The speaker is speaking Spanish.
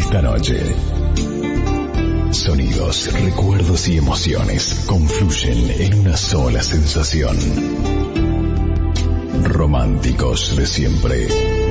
esta noche. Sonidos, recuerdos y emociones confluyen en una sola sensación. Románticos de siempre.